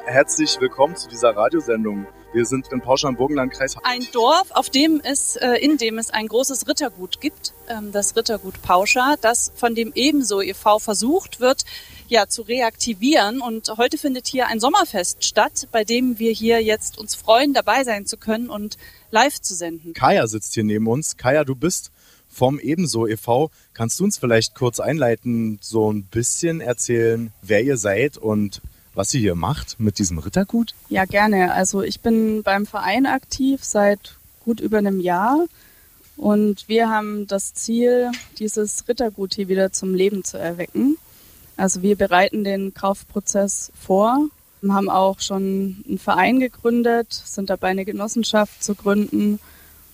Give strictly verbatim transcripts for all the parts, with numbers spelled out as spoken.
Herzlich willkommen zu dieser Radiosendung. Wir sind in Pauscha im Burgenlandkreis. Ein Dorf, auf dem es, in dem es ein großes Rittergut gibt, das Rittergut Pauscha, das von dem Ebenso e V versucht wird, ja, zu reaktivieren. Und heute findet hier ein Sommerfest statt, bei dem wir hier jetzt uns freuen, dabei sein zu können und live zu senden. Kaya sitzt hier neben uns. Kaya, du bist vom Ebenso e V. Kannst du uns vielleicht kurz einleiten, so ein bisschen erzählen, wer ihr seid und was ihr hier macht mit diesem Rittergut? Ja, gerne. Also ich bin beim Verein aktiv seit gut über einem Jahr und wir haben das Ziel, dieses Rittergut hier wieder zum Leben zu erwecken. Also wir bereiten den Kaufprozess vor, haben auch schon einen Verein gegründet, sind dabei, eine Genossenschaft zu gründen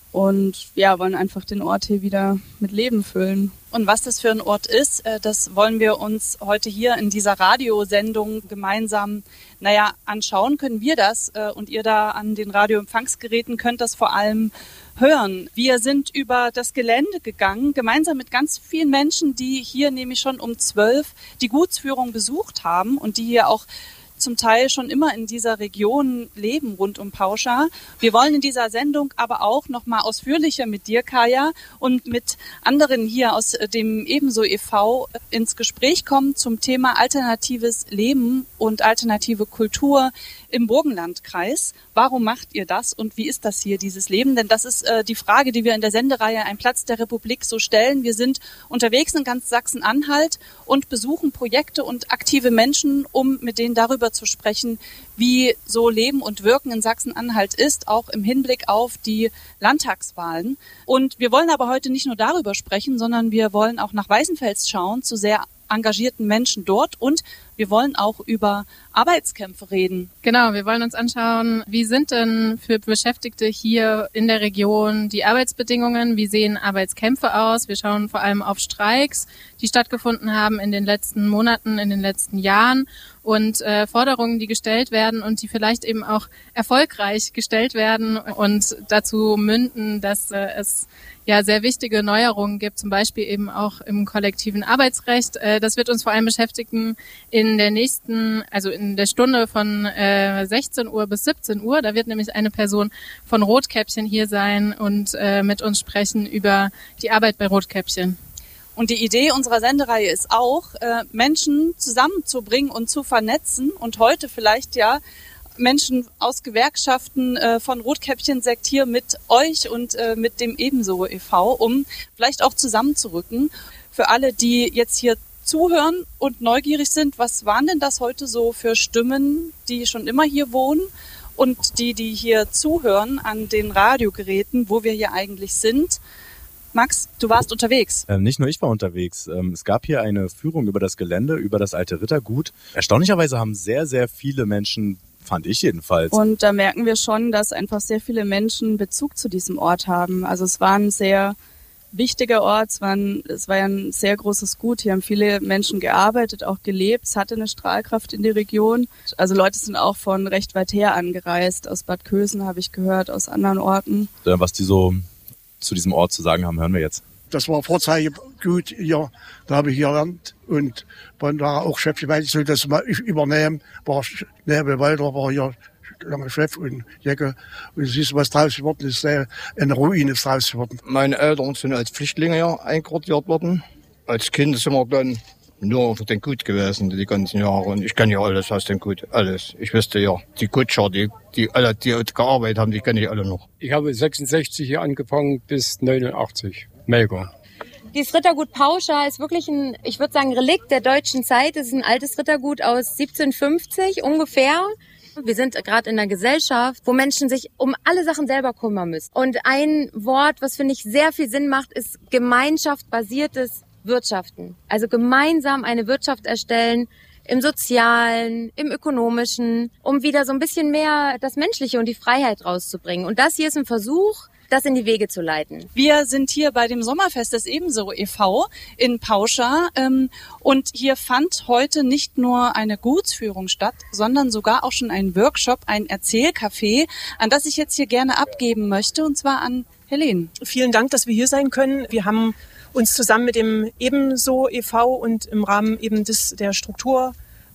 und ja, wollen einfach den Ort hier wieder mit Leben füllen. Und was das für ein Ort ist, das wollen wir uns heute hier in dieser Radiosendung gemeinsam, naja, anschauen. Können wir das und ihr da an den Radioempfangsgeräten könnt das vor allem hören. Wir sind über das Gelände gegangen, gemeinsam mit ganz vielen Menschen, die hier nämlich schon um zwölf die Gutsführung besucht haben und die hier auch zum Teil schon immer in dieser Region leben, rund um Pauscha. Wir wollen in dieser Sendung aber auch noch mal ausführlicher mit dir, Kaya, und mit anderen hier aus dem Ebenso e V ins Gespräch kommen zum Thema alternatives Leben und alternative Kultur im Burgenlandkreis. Warum macht ihr das und wie ist das hier, dieses Leben? Denn das ist äh, die Frage, die wir in der Sendereihe Ein Platz der Republik so stellen. Wir sind unterwegs in ganz Sachsen-Anhalt und besuchen Projekte und aktive Menschen, um mit denen darüber zu sprechen, wie so Leben und Wirken in Sachsen-Anhalt ist, auch im Hinblick auf die Landtagswahlen. Und wir wollen aber heute nicht nur darüber sprechen, sondern wir wollen auch nach Weißenfels schauen, zu sehr engagierten Menschen dort und wir wollen auch über Arbeitskämpfe reden. Genau, wir wollen uns anschauen, wie sind denn für Beschäftigte hier in der Region die Arbeitsbedingungen, wie sehen Arbeitskämpfe aus. Wir schauen vor allem auf Streiks, die stattgefunden haben in den letzten Monaten, in den letzten Jahren und äh, Forderungen, die gestellt werden und die vielleicht eben auch erfolgreich gestellt werden und dazu münden, dass äh, es ja sehr wichtige Neuerungen gibt, zum Beispiel eben auch im kollektiven Arbeitsrecht. Äh, das wird uns vor allem beschäftigen in der nächsten, also in der Stunde von äh, sechzehn Uhr bis siebzehn Uhr. Da wird nämlich eine Person von Rotkäppchen hier sein und äh, mit uns sprechen über die Arbeit bei Rotkäppchen. Und die Idee unserer Sendereihe ist auch, äh, Menschen zusammenzubringen und zu vernetzen und heute vielleicht ja Menschen aus Gewerkschaften äh, von Rotkäppchen-Sekt hier mit euch und äh, mit dem Ebenso e V, um vielleicht auch zusammenzurücken. Für alle, die jetzt hier zuhören und neugierig sind, was waren denn das heute so für Stimmen, die schon immer hier wohnen und die, die hier zuhören an den Radiogeräten, wo wir hier eigentlich sind? Max, du warst unterwegs. Ähm, nicht nur ich war unterwegs. Ähm, es gab hier eine Führung über das Gelände, über das alte Rittergut. Erstaunlicherweise haben sehr, sehr viele Menschen, fand ich jedenfalls. Und da merken wir schon, dass einfach sehr viele Menschen Bezug zu diesem Ort haben. Also es war ein sehr wichtiger Ort, es war, ein, es war ja ein sehr großes Gut. Hier haben viele Menschen gearbeitet, auch gelebt. Es hatte eine Strahlkraft in die Region. Also Leute sind auch von recht weit her angereist. Aus Bad Kösen habe ich gehört, aus anderen Orten. Was die so zu diesem Ort zu sagen haben, hören wir jetzt. Das war Vorzeigegut hier, da habe ich hier gelernt und dann war auch Chef, weil ich so das mal übernehmen, war Nebel Walter, war hier lange Chef und Jäcke und du siehst, was draus geworden ist, eine Ruine ist draus geworden. Meine Eltern sind als Flüchtlinge hier einquartiert worden. Als Kind sind wir dann nur auf dem Gut gewesen, die ganzen Jahre. Und ich kenne ja alles aus dem Gut, alles. Ich wüsste ja, die Kutscher, die, die alle, die gearbeitet haben, die kenne ich alle noch. Ich habe sechsundsechzig hier angefangen bis neunundachtzig. Mega. Dieses Rittergut Pauscha ist wirklich ein, ich würde sagen, Relikt der deutschen Zeit. Es ist ein altes Rittergut aus siebzehnhundertfünfzig ungefähr. Wir sind gerade in einer Gesellschaft, wo Menschen sich um alle Sachen selber kümmern müssen. Und ein Wort, was finde ich sehr viel Sinn macht, ist gemeinschaftsbasiertes Wirtschaften. Also gemeinsam eine Wirtschaft erstellen, im Sozialen, im Ökonomischen, um wieder so ein bisschen mehr das Menschliche und die Freiheit rauszubringen. Und das hier ist ein Versuch, das in die Wege zu leiten. Wir sind hier bei dem Sommerfest des Ebenso e V in Pauscha ähm, und hier fand heute nicht nur eine Gutsführung statt, sondern sogar auch schon ein Workshop, ein Erzählcafé, an das ich jetzt hier gerne abgeben möchte, und zwar an Helene. Vielen Dank, dass wir hier sein können. Wir haben uns zusammen mit dem Ebenso e V und im Rahmen eben des, der Struktur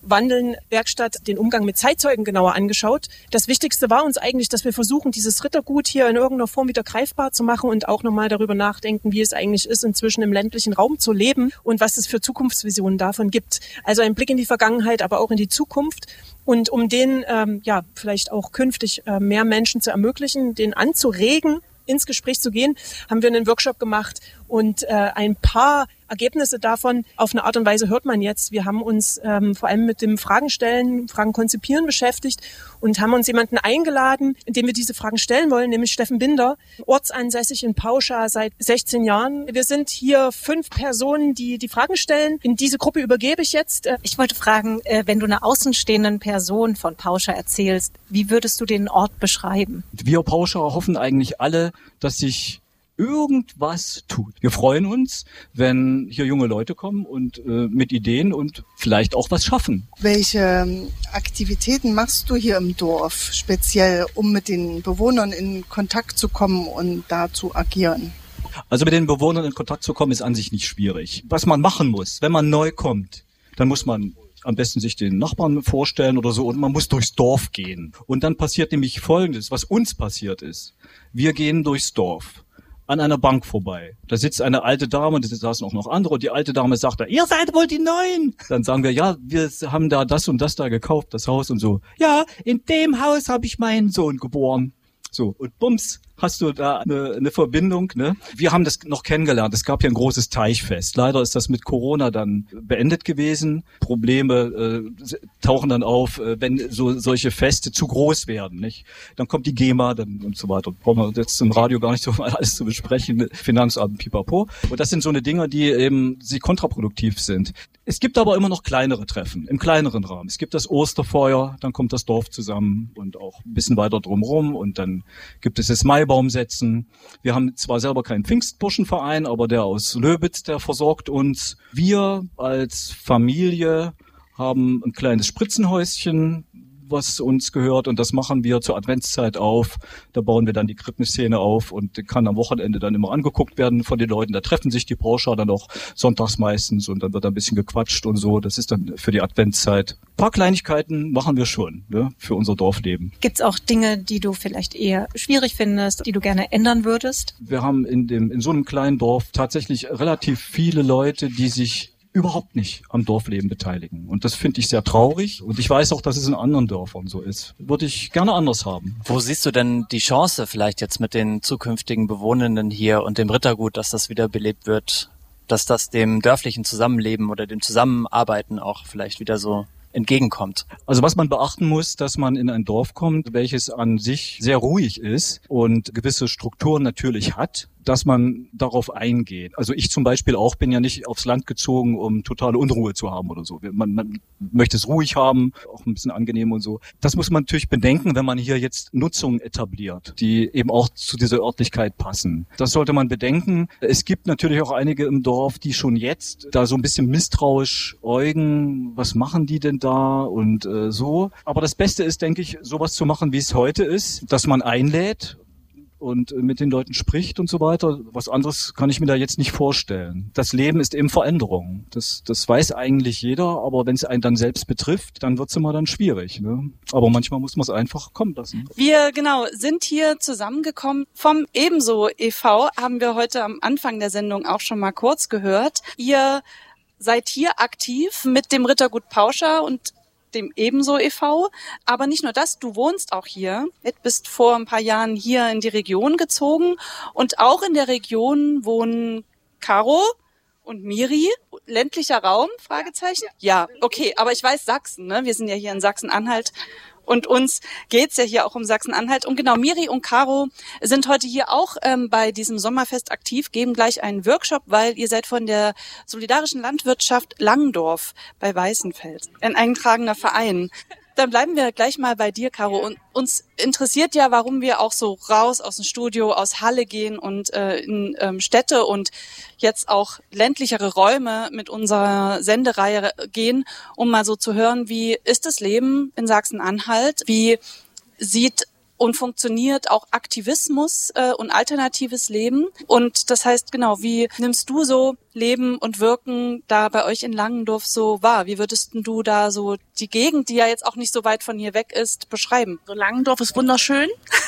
Wandeln Werkstatt den Umgang mit Zeitzeugen genauer angeschaut. Das Wichtigste war uns eigentlich, dass wir versuchen, dieses Rittergut hier in irgendeiner Form wieder greifbar zu machen und auch nochmal darüber nachdenken, wie es eigentlich ist, inzwischen im ländlichen Raum zu leben und was es für Zukunftsvisionen davon gibt. Also ein Blick in die Vergangenheit, aber auch in die Zukunft. Und um den ähm, ja vielleicht auch künftig äh, mehr Menschen zu ermöglichen, den anzuregen, ins Gespräch zu gehen, haben wir einen Workshop gemacht und äh, ein paar Ergebnisse davon auf eine Art und Weise hört man jetzt. Wir haben uns ähm, vor allem mit dem Fragen stellen, Fragen konzipieren beschäftigt und haben uns jemanden eingeladen, dem wir diese Fragen stellen wollen, nämlich Steffen Binder, ortsansässig in Pauscha seit sechzehn Jahren. Wir sind hier fünf Personen, die die Fragen stellen. In diese Gruppe übergebe ich jetzt. Äh, ich wollte fragen, äh, wenn du einer außenstehenden Person von Pauscha erzählst, wie würdest du den Ort beschreiben? Wir Pauscha hoffen eigentlich alle, dass sich irgendwas tut. Wir freuen uns, wenn hier junge Leute kommen und äh, mit Ideen und vielleicht auch was schaffen. Welche Aktivitäten machst du hier im Dorf speziell, um mit den Bewohnern in Kontakt zu kommen und da zu agieren? Also mit den Bewohnern in Kontakt zu kommen ist an sich nicht schwierig. Was man machen muss, wenn man neu kommt, dann muss man am besten sich den Nachbarn vorstellen oder so und man muss durchs Dorf gehen. Und dann passiert nämlich Folgendes, was uns passiert ist. Wir gehen durchs Dorf an einer Bank vorbei. Da sitzt eine alte Dame, und da saßen auch noch andere, und die alte Dame sagt da, ihr seid wohl die Neuen. Dann sagen wir, ja, wir haben da das und das da gekauft, das Haus und so. Ja, in dem Haus habe ich meinen Sohn geboren. So, und bums, hast du da eine, eine Verbindung, ne? Wir haben das noch kennengelernt. Es gab hier ein großes Teichfest. Leider ist das mit Corona dann beendet gewesen. Probleme äh, tauchen dann auf, äh, wenn so solche Feste zu groß werden, nicht? Dann kommt die GEMA dann und so weiter. Brauchen wir jetzt im Radio gar nicht so mal alles zu besprechen. Finanzamt, pipapo. Und das sind so eine Dinge, die eben sie kontraproduktiv sind. Es gibt aber immer noch kleinere Treffen, im kleineren Rahmen. Es gibt das Osterfeuer, dann kommt das Dorf zusammen und auch ein bisschen weiter drumherum und dann gibt es das Maibaumsetzen. Wir haben zwar selber keinen Pfingstburschenverein, aber der aus Löbitz, der versorgt uns. Wir als Familie haben ein kleines Spritzenhäuschen, was uns gehört, und das machen wir zur Adventszeit auf. Da bauen wir dann die Krippenszene auf und kann am Wochenende dann immer angeguckt werden von den Leuten. Da treffen sich die Pauscha dann auch sonntags meistens und dann wird ein bisschen gequatscht und so. Das ist dann für die Adventszeit. Ein paar Kleinigkeiten machen wir schon, ne, für unser Dorfleben. Gibt es auch Dinge, die du vielleicht eher schwierig findest, die du gerne ändern würdest? Wir haben in dem in so einem kleinen Dorf tatsächlich relativ viele Leute, die sich überhaupt nicht am Dorfleben beteiligen. Und das finde ich sehr traurig. Und ich weiß auch, dass es in anderen Dörfern so ist. Würde ich gerne anders haben. Wo siehst du denn die Chance vielleicht jetzt mit den zukünftigen Bewohnenden hier und dem Rittergut, dass das wieder belebt wird, dass das dem dörflichen Zusammenleben oder dem Zusammenarbeiten auch vielleicht wieder so entgegenkommt? Also was man beachten muss, dass man in ein Dorf kommt, welches an sich sehr ruhig ist und gewisse Strukturen natürlich hat, dass man darauf eingeht. Also ich zum Beispiel auch bin ja nicht aufs Land gezogen, um totale Unruhe zu haben oder so. Man, man möchte es ruhig haben, auch ein bisschen angenehm und so. Das muss man natürlich bedenken, wenn man hier jetzt Nutzungen etabliert, die eben auch zu dieser Örtlichkeit passen. Das sollte man bedenken. Es gibt natürlich auch einige im Dorf, die schon jetzt da so ein bisschen misstrauisch äugen. Was machen die denn da und äh, so. Aber das Beste ist, denke ich, sowas zu machen, wie es heute ist, dass man einlädt und mit den Leuten spricht und so weiter. Was anderes kann ich mir da jetzt nicht vorstellen. Das Leben ist eben Veränderung. Das, das weiß eigentlich jeder, aber wenn es einen dann selbst betrifft, dann wird es immer dann schwierig, ne? Aber manchmal muss man es einfach kommen lassen. Wir, genau, sind hier zusammengekommen. Vom Ebenso e V haben wir heute am Anfang der Sendung auch schon mal kurz gehört. Ihr seid hier aktiv mit dem Rittergut Pauscha und dem Ebenso e V. Aber nicht nur das, du wohnst auch hier. Du bist vor ein paar Jahren hier in die Region gezogen. Und auch in der Region wohnen Caro und Miri. Ländlicher Raum? Fragezeichen? Ja, okay. Aber ich weiß Sachsen, ne? Wir sind ja hier in Sachsen-Anhalt. Und uns geht's ja hier auch um Sachsen-Anhalt. Und genau, Miri und Caro sind heute hier auch ähm, bei diesem Sommerfest aktiv, geben gleich einen Workshop, weil ihr seid von der Solidarischen Landwirtschaft Langdorf bei Weißenfels, ein eingetragener Verein. Dann bleiben wir gleich mal bei dir, Caro. Und uns interessiert ja, warum wir auch so raus aus dem Studio, aus Halle gehen und äh, in ähm, Städte und jetzt auch ländlichere Räume mit unserer Sendereihe gehen, um mal so zu hören, wie ist das Leben in Sachsen-Anhalt? Wie sieht und funktioniert auch Aktivismus äh, und alternatives Leben. Und das heißt, genau, wie nimmst du so Leben und Wirken da bei euch in Langendorf so wahr? Wie würdest du da so die Gegend, die ja jetzt auch nicht so weit von hier weg ist, beschreiben? So Langendorf ist wunderschön.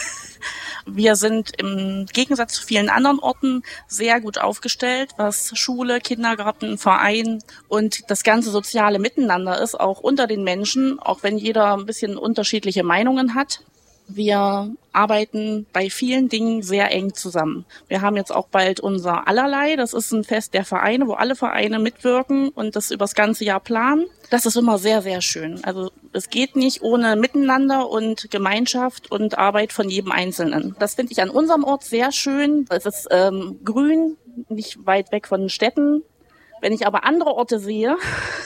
Wir sind im Gegensatz zu vielen anderen Orten sehr gut aufgestellt, was Schule, Kindergarten, Verein und das ganze soziale Miteinander ist, auch unter den Menschen, auch wenn jeder ein bisschen unterschiedliche Meinungen hat. Wir arbeiten bei vielen Dingen sehr eng zusammen. Wir haben jetzt auch bald unser Allerlei. Das ist ein Fest der Vereine, wo alle Vereine mitwirken und das übers ganze Jahr planen. Das ist immer sehr, sehr schön. Also es geht nicht ohne Miteinander und Gemeinschaft und Arbeit von jedem Einzelnen. Das finde ich an unserem Ort sehr schön. Es ist ähm, grün, nicht weit weg von den Städten. Wenn ich aber andere Orte sehe,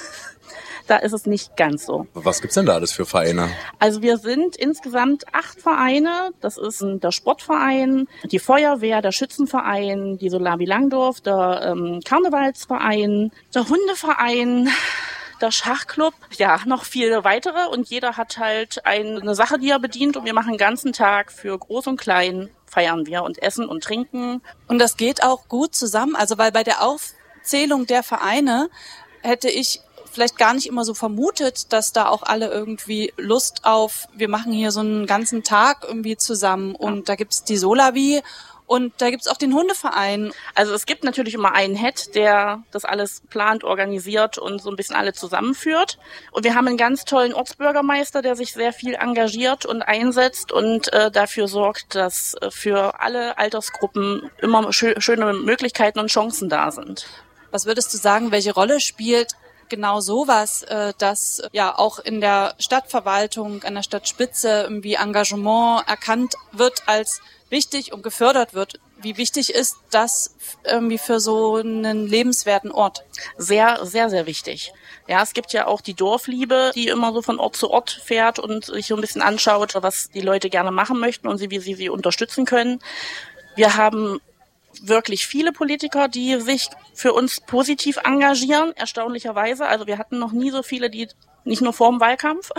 da ist es nicht ganz so. Was gibt's denn da alles für Vereine? Also wir sind insgesamt acht Vereine. Das ist der Sportverein, die Feuerwehr, der Schützenverein, die Solawi Langdorf, der ähm, Karnevalsverein, der Hundeverein, der Schachclub, ja, noch viele weitere. Und jeder hat halt eine Sache, die er bedient. Und wir machen den ganzen Tag für Groß und Klein, feiern wir und essen und trinken. Und das geht auch gut zusammen. Also weil bei der Aufzählung der Vereine hätte ich vielleicht gar nicht immer so vermutet, dass da auch alle irgendwie Lust auf, wir machen hier so einen ganzen Tag irgendwie zusammen und da gibt's die Solawi und da gibt's auch den Hundeverein. Also es gibt natürlich immer einen Head, der das alles plant, organisiert und so ein bisschen alle zusammenführt. Und wir haben einen ganz tollen Ortsbürgermeister, der sich sehr viel engagiert und einsetzt und äh, dafür sorgt, dass äh, für alle Altersgruppen immer schö- schöne Möglichkeiten und Chancen da sind. Was würdest du sagen, welche Rolle spielt genau sowas, äh, dass ja auch in der Stadtverwaltung, an der Stadtspitze irgendwie Engagement erkannt wird als wichtig und gefördert wird? Wie wichtig ist das irgendwie für so einen lebenswerten Ort? Sehr, sehr, sehr wichtig. Ja, es gibt ja auch die Dorfliebe, die immer so von Ort zu Ort fährt und sich so ein bisschen anschaut, was die Leute gerne machen möchten und sie, wie sie sie unterstützen können. Wir haben wirklich viele Politiker, die sich für uns positiv engagieren, erstaunlicherweise. Also wir hatten noch nie so viele, die nicht nur vor dem Wahlkampf,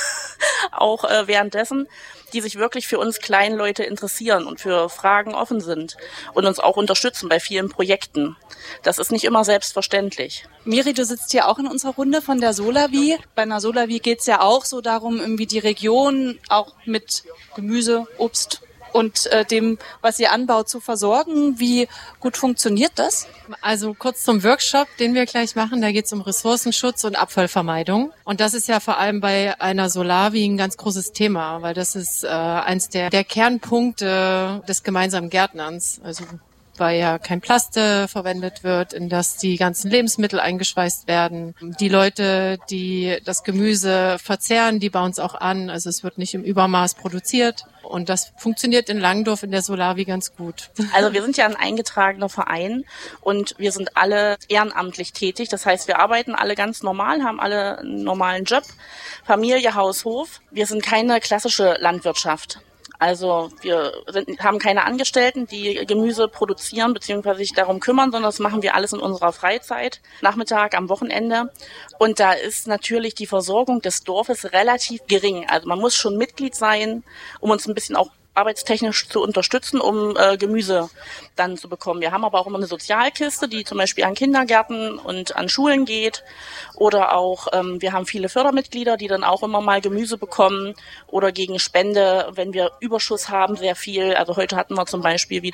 auch äh, währenddessen, die sich wirklich für uns kleinen Leute interessieren und für Fragen offen sind und uns auch unterstützen bei vielen Projekten. Das ist nicht immer selbstverständlich. Miri, du sitzt hier auch in unserer Runde von der Solawi. Bei einer Solawi geht's ja auch so darum, irgendwie die Region auch mit Gemüse, Obst und äh, dem, was ihr anbaut, zu versorgen. Wie gut funktioniert das? Also kurz zum Workshop, den wir gleich machen. Da geht es um Ressourcenschutz und Abfallvermeidung. Und das ist ja vor allem bei einer Solawi ein ganz großes Thema, weil das ist äh, eins der, der Kernpunkte des gemeinsamen Gärtnerns. Also weil ja kein Plaste verwendet wird, in das die ganzen Lebensmittel eingeschweißt werden. Die Leute, die das Gemüse verzehren, die bauen es auch an. Also es wird nicht im Übermaß produziert. Und das funktioniert in Langendorf in der Solawi ganz gut. Also wir sind ja ein eingetragener Verein und wir sind alle ehrenamtlich tätig. Das heißt, wir arbeiten alle ganz normal, haben alle einen normalen Job, Familie, Haus, Hof. Wir sind keine klassische Landwirtschaft. Also wir sind, haben keine Angestellten, die Gemüse produzieren bzw. sich darum kümmern, sondern das machen wir alles in unserer Freizeit, Nachmittag, am Wochenende. Und da ist natürlich die Versorgung des Dorfes relativ gering. Also man muss schon Mitglied sein, um uns ein bisschen auch arbeitstechnisch zu unterstützen, um äh, Gemüse dann zu bekommen. Wir haben aber auch immer eine Sozialkiste, die zum Beispiel an Kindergärten und an Schulen geht. Oder auch, ähm, wir haben viele Fördermitglieder, die dann auch immer mal Gemüse bekommen oder gegen Spende, wenn wir Überschuss haben, sehr viel. Also heute hatten wir zum Beispiel wieder